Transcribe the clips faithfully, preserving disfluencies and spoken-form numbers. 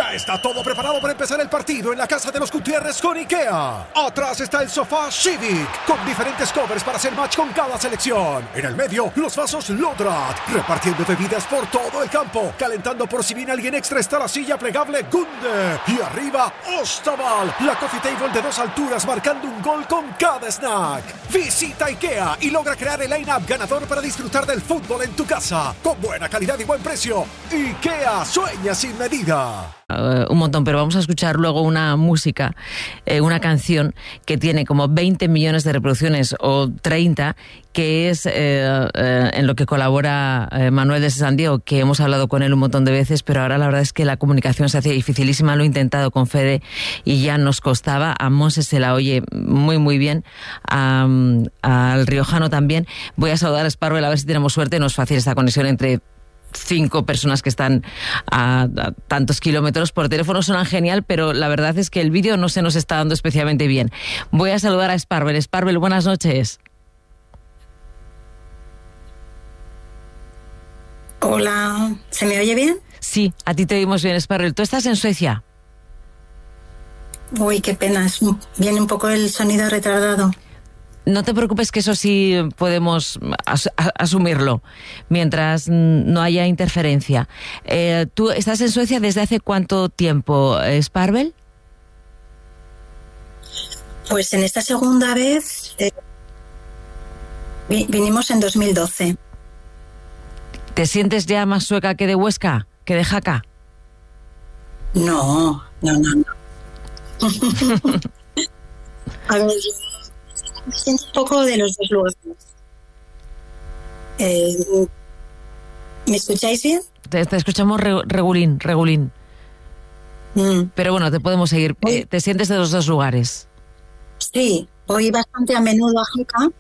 Ya está todo preparado para empezar el partido en la casa de los Gutiérrez con IKEA. Atrás está el sofá Civic, con diferentes covers para hacer match con cada selección. En el medio, los vasos Lodrat, repartiendo bebidas por todo el campo. Calentando por si viene alguien extra está la silla plegable Gunde. Y arriba, Ostaval, la coffee table de dos alturas marcando un gol con cada snack. Visita IKEA y logra crear el line-up ganador para disfrutar del fútbol en tu casa. Con buena calidad y buen precio. IKEA, sueña sin medida. Uh, un montón, pero vamos a escuchar luego una música, eh, una canción que tiene como veinte millones de reproducciones o treinta, que es eh, eh, en lo que colabora eh, Manuel desde San Diego, que hemos hablado con él un montón de veces, pero ahora la verdad es que la comunicación se hacía dificilísima. Lo he intentado con Fede y ya nos costaba. A Monse se la oye muy muy bien, a, al riojano también. Voy a saludar a Sparwell a ver si tenemos suerte. No es fácil esta conexión entre cinco personas que están a, a tantos kilómetros. Por teléfono suenan genial, pero la verdad es que el vídeo no se nos está dando especialmente bien. Voy a saludar a Sparwell. Sparwell, buenas noches. Hola, ¿se me oye bien? Sí, a ti te oímos bien, Sparwell. ¿Tú estás en Suecia? Uy, qué pena, es un, viene un poco el sonido retardado. No te preocupes, que eso sí podemos as- asumirlo mientras no haya interferencia. Eh, ¿Tú estás en Suecia desde hace cuánto tiempo, Sparwell? Pues en esta segunda vez eh, vi- vinimos en dos mil doce. ¿Te sientes ya más sueca que de Huesca, que de Jaca? No, no, no, no. A ver, yo me siento un poco de los dos lugares. Eh, ¿Me escucháis bien? Te, te escuchamos re- regulín, regulín. Mm. Pero bueno, te podemos seguir. Eh, ¿Te sientes de los dos lugares? Sí, voy bastante a menudo a Jaca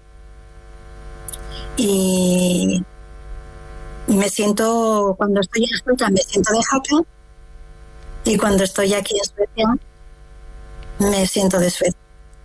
y me siento, cuando estoy en Jaca, me siento de Jaca, y cuando estoy aquí en Suecia, me siento de Suecia.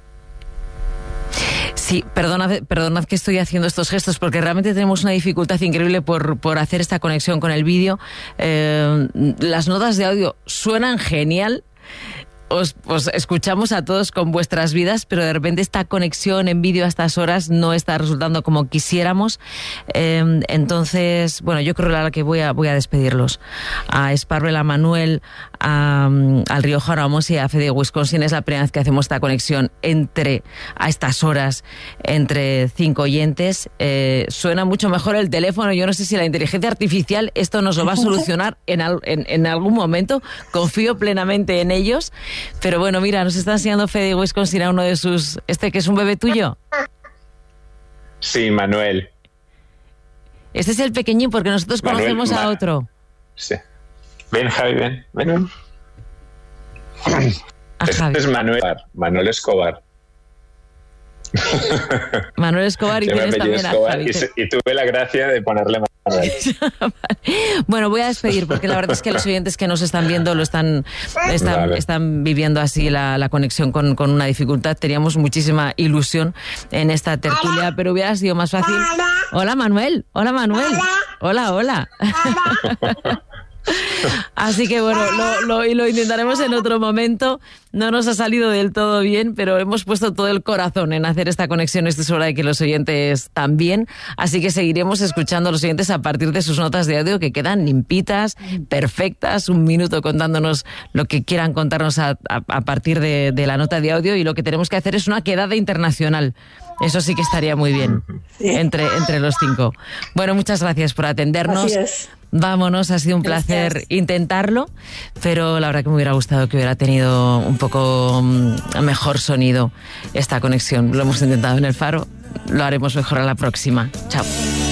Sí, perdonad, perdonad que estoy haciendo estos gestos porque realmente tenemos una dificultad increíble por, por hacer esta conexión con el vídeo. Eh, las notas de audio suenan genial. Os, os escuchamos a todos con vuestras vidas, pero de repente esta conexión en vídeo a estas horas no está resultando como quisiéramos. Eh, entonces, bueno, yo creo que voy a, voy a despedirlos. A Sparwell, a Manuel, a, al riojano, a Monse y a Fede de Wisconsin. Es la primera vez que hacemos esta conexión entre, a estas horas, entre cinco oyentes. Eh, suena mucho mejor el teléfono. Yo no sé si la inteligencia artificial esto nos lo va a solucionar en, al, en, en algún momento. Confío plenamente en ellos. Pero bueno, mira, nos está enseñando Fede de Wisconsin a uno de sus... ¿Este que es un bebé tuyo? Sí, Manuel. Este es el pequeñín porque nosotros Manuel, conocemos Ma- a otro. Sí. Ven, Javi, ven. ven. A Este Javi. es Manuel, Manuel Escobar. Manuel Escobar y Se llama tienes apellido también a Escobar Javi. y, se- y tuve la gracia de ponerle Manuel. Bueno, voy a despedir porque la verdad es que los oyentes que nos están viendo lo están están, Vale. están viviendo así la, la conexión con, con una dificultad. Teníamos muchísima ilusión en esta tertulia, pero hubiera sido más fácil. Hola, Manuel. Hola, Manuel. Hola, hola. Así que bueno, lo, lo, y lo intentaremos en otro momento. No nos ha salido del todo bien, pero hemos puesto todo el corazón en hacer esta conexión. Esto es hora de que los oyentes también. Así que seguiremos escuchando a los oyentes a partir de sus notas de audio que quedan limpitas, perfectas. Un minuto contándonos lo que quieran contarnos a, a, a partir de, de la nota de audio. Y lo que tenemos que hacer es una quedada internacional. Eso sí que estaría muy bien entre, entre los cinco. Bueno, muchas gracias por atendernos. Así es. Vámonos, ha sido un placer Gracias. intentarlo, pero la verdad que me hubiera gustado que hubiera tenido un poco mm, mejor sonido esta conexión. Lo hemos intentado en el Faro, lo haremos mejor a la próxima. Chao.